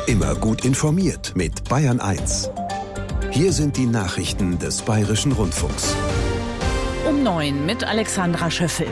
Immer gut informiert mit Bayern 1. Hier sind die Nachrichten des Bayerischen Rundfunks. Um 9 mit Alexandra Schöffel.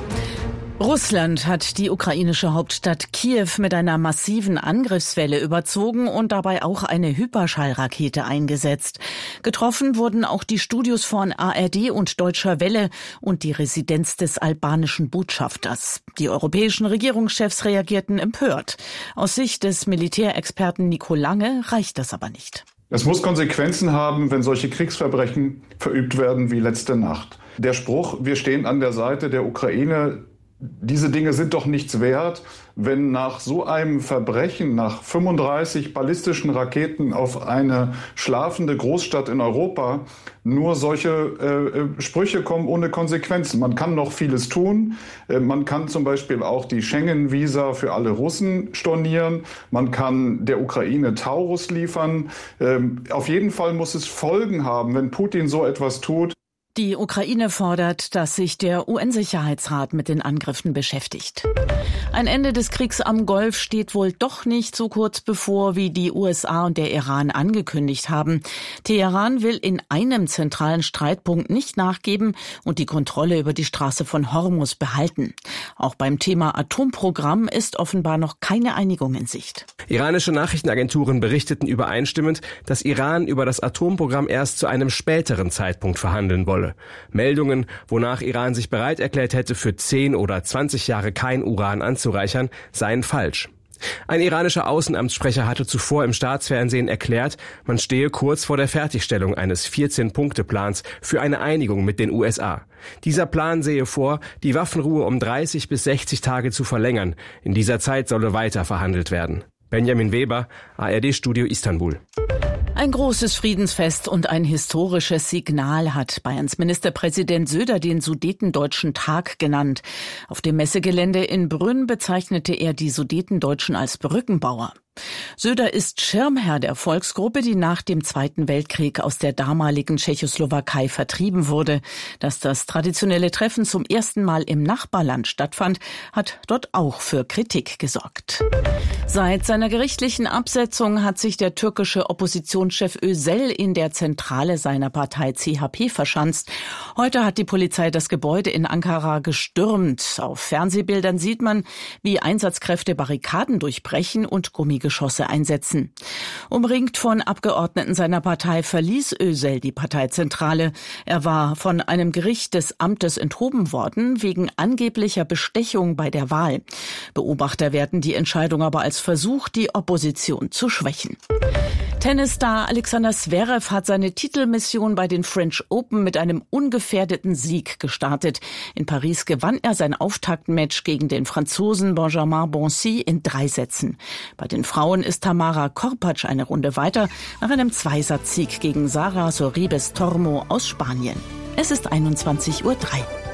Russland hat die ukrainische Hauptstadt Kiew mit einer massiven Angriffswelle überzogen und dabei auch eine Hyperschallrakete eingesetzt. Getroffen wurden auch die Studios von ARD und Deutscher Welle und die Residenz des albanischen Botschafters. Die europäischen Regierungschefs reagierten empört. Aus Sicht des Militärexperten Nico Lange reicht das aber nicht. Es muss Konsequenzen haben, wenn solche Kriegsverbrechen verübt werden wie letzte Nacht. Der Spruch, wir stehen an der Seite der Ukraine, diese Dinge sind doch nichts wert, wenn nach so einem Verbrechen, nach 35 ballistischen Raketen auf eine schlafende Großstadt in Europa, nur solche Sprüche kommen ohne Konsequenzen. Man kann noch vieles tun. Man kann zum Beispiel auch die Schengen-Visa für alle Russen stornieren. Man kann der Ukraine Taurus liefern. Auf jeden Fall muss es Folgen haben, wenn Putin so etwas tut. Die Ukraine fordert, dass sich der UN-Sicherheitsrat mit den Angriffen beschäftigt. Ein Ende des Kriegs am Golf steht wohl doch nicht so kurz bevor, wie die USA und der Iran angekündigt haben. Teheran will in einem zentralen Streitpunkt nicht nachgeben und die Kontrolle über die Straße von Hormuz behalten. Auch beim Thema Atomprogramm ist offenbar noch keine Einigung in Sicht. Iranische Nachrichtenagenturen berichteten übereinstimmend, dass Iran über das Atomprogramm erst zu einem späteren Zeitpunkt verhandeln wolle. Meldungen, wonach Iran sich bereit erklärt hätte, für 10 oder 20 Jahre kein Uran anzureichern, seien falsch. Ein iranischer Außenamtssprecher hatte zuvor im Staatsfernsehen erklärt, man stehe kurz vor der Fertigstellung eines 14-Punkte-Plans für eine Einigung mit den USA. Dieser Plan sehe vor, die Waffenruhe um 30 bis 60 Tage zu verlängern. In dieser Zeit solle weiter verhandelt werden. Benjamin Weber, ARD-Studio Istanbul. Ein großes Friedensfest und ein historisches Signal hat Bayerns Ministerpräsident Söder den Sudetendeutschen Tag genannt. Auf dem Messegelände in Brünn bezeichnete er die Sudetendeutschen als Brückenbauer. Söder ist Schirmherr der Volksgruppe, die nach dem Zweiten Weltkrieg aus der damaligen Tschechoslowakei vertrieben wurde. Dass das traditionelle Treffen zum ersten Mal im Nachbarland stattfand, hat dort auch für Kritik gesorgt. Seit seiner gerichtlichen Absetzung hat sich der türkische Oppositionschef Özel in der Zentrale seiner Partei CHP verschanzt. Heute hat die Polizei das Gebäude in Ankara gestürmt. Auf Fernsehbildern sieht man, wie Einsatzkräfte Barrikaden durchbrechen und Gummigeschosse einsetzen. Umringt von Abgeordneten seiner Partei verließ Özel die Parteizentrale. Er war von einem Gericht des Amtes enthoben worden wegen angeblicher Bestechung bei der Wahl. Beobachter werten die Entscheidung aber als Versuch, die Opposition zu schwächen. Tennisstar Alexander Zverev hat seine Titelmission bei den French Open mit einem ungefährdeten Sieg gestartet. In Paris gewann er sein Auftaktmatch gegen den Franzosen Benjamin Bonzi in 3 Sätzen. Bei den Frauen ist Tamara Korpatsch eine Runde weiter nach einem Zweisatzsieg gegen Sara Sorribes Tormo aus Spanien. Es ist 21:03 Uhr.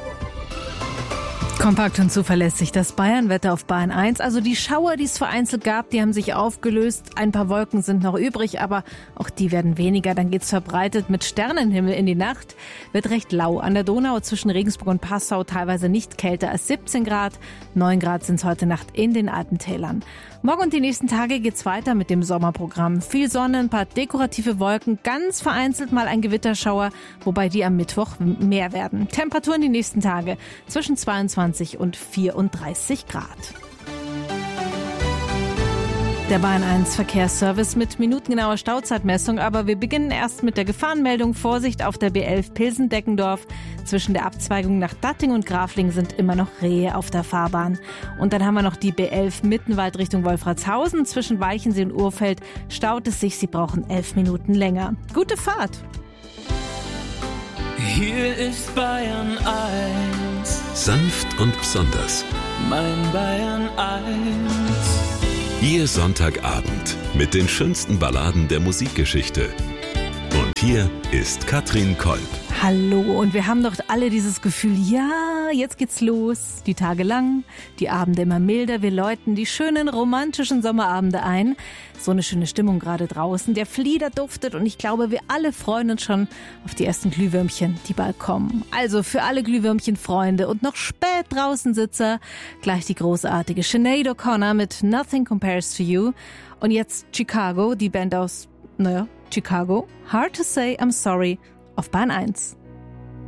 Kompakt und zuverlässig das Bayernwetter auf Bayern 1. Also die Schauer, die es vereinzelt gab, die haben sich aufgelöst. Ein paar Wolken sind noch übrig, aber auch die werden weniger. Dann geht's verbreitet mit Sternenhimmel in die Nacht. Wird recht lau. An der Donau zwischen Regensburg und Passau teilweise nicht kälter als 17 Grad. 9 Grad sind es heute Nacht in den Alpentälern. Morgen und die nächsten Tage geht's weiter mit dem Sommerprogramm. Viel Sonne, ein paar dekorative Wolken, ganz vereinzelt mal ein Gewitterschauer, wobei die am Mittwoch mehr werden. Temperaturen die nächsten Tage zwischen 22 und 34 Grad. Der Bayern 1 Verkehrsservice mit minutengenauer Stauzeitmessung, aber wir beginnen erst mit der Gefahrenmeldung. Vorsicht auf der B11 Pilsen-Deckendorf. Zwischen der Abzweigung nach Datting und Grafling sind immer noch Rehe auf der Fahrbahn. Und dann haben wir noch die B11 Mittenwald Richtung Wolfratshausen. Zwischen Walchensee und Urfeld staut es sich, Sie brauchen 11 Minuten länger. Gute Fahrt! Hier ist Bayern 1. Sanft und besonders. Mein Bayern 1. Ihr Sonntagabend mit den schönsten Balladen der Musikgeschichte. Und hier ist Katrin Kolb. Hallo, und wir haben doch alle dieses Gefühl, ja, jetzt geht's los. Die Tage lang, die Abende immer milder, wir läuten die schönen romantischen Sommerabende ein. So eine schöne Stimmung gerade draußen, der Flieder duftet und ich glaube, wir alle freuen uns schon auf die ersten Glühwürmchen, die bald kommen. Also für alle Glühwürmchen-Freunde und noch spät draußen Sitzer, gleich die großartige Sinead O'Connor mit Nothing Compares to You. Und jetzt Chicago, die Band aus, Chicago, Hard to Say I'm Sorry, auf Bahn 1.